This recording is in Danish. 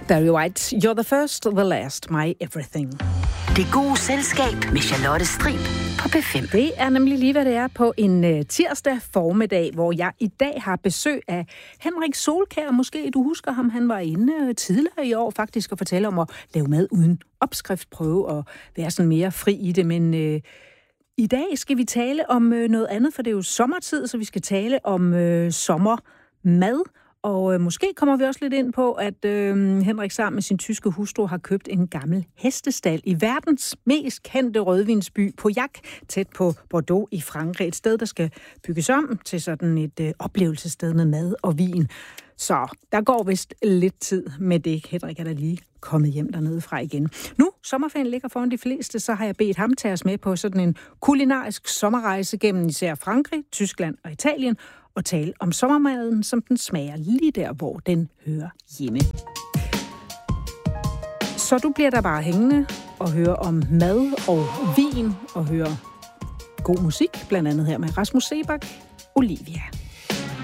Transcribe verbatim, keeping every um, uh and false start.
Barry White, You're the first, the last, my everything. Det gode selskab med Charlotte Strib på P fem. Det er nemlig lige, hvad det er på en uh, tirsdag formiddag, hvor jeg i dag har besøg af Henrik Solkjær. Måske du husker ham, han var inde uh, tidligere i år faktisk og fortælle om at lave mad uden opskrift, prøve og være sådan mere fri i det. Men uh, i dag skal vi tale om uh, noget andet, for det er jo sommertid, så vi skal tale om uh, sommermad. Og øh, måske kommer vi også lidt ind på, at øh, Henrik sammen med sin tyske hustru har købt en gammel hestestal i verdens mest kendte rødvinsby, Pauillac, tæt på Bordeaux i Frankrig. Et sted, der skal bygges om til sådan et øh, oplevelsessted med mad og vin. Så der går vist lidt tid med det. Henrik er da lige kommet hjem dernede fra igen. Nu, sommerferien ligger foran de fleste, så har jeg bedt ham tage os med på sådan en kulinarisk sommerrejse gennem især Frankrig, Tyskland og Italien, og tale om sommermaden, som den smager lige der, hvor den hører hjemme. Så du bliver der bare hængende og høre om mad og vin og høre god musik, blandt andet her med Rasmus Seebach, Olivia.